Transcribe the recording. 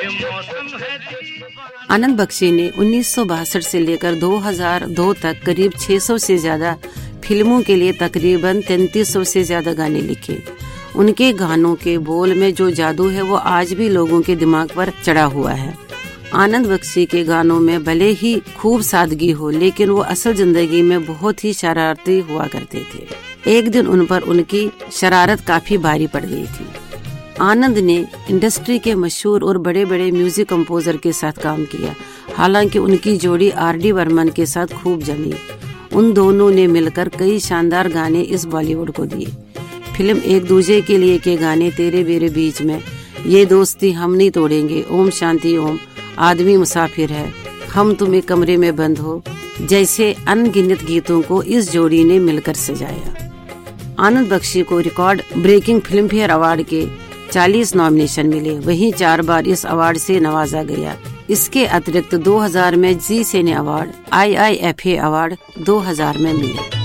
आनंद बख्शी ने 1962 से लेकर 2002 तक करीब 600 से ज्यादा फिल्मों के लिए तकरीबन 3300 से ज्यादा गाने लिखे। उनके गानों के बोल में जो जादू है वो आज भी लोगों के दिमाग पर चढ़ा हुआ है। आनंद बख्शी के गानों में भले ही खूब सादगी हो, लेकिन वो असल जिंदगी में बहुत ही शरारती हुआ करते थे। एक दिन उन पर उनकी शरारत काफी भारी पड़ गई थी। आनंद ने इंडस्ट्री के मशहूर और बड़े बड़े म्यूजिक कंपोजर के साथ काम किया। हालांकि उनकी जोड़ी आर.डी. बर्मन के साथ खूब जमी। उन दोनों ने मिलकर कई शानदार गाने इस बॉलीवुड को दिए। फिल्म एक दूजे के लिए के गाने तेरे मेरे बीच में, ये दोस्ती हम नहीं तोड़ेंगे, ओम शांति ओम, आदमी मुसाफिर है, हम तुम्हें कमरे में बंद हो जैसे अनगिनत गीतों को इस जोड़ी ने मिलकर सजाया। आनंद बख्शी को record breaking film fair award के 40 नॉमिनेशन मिले, वहीं 4 बार इस अवार्ड से नवाजा गया। इसके अतिरिक्त 2000 में जी सिने अवार्ड, IIFA अवार्ड 2000 में मिले।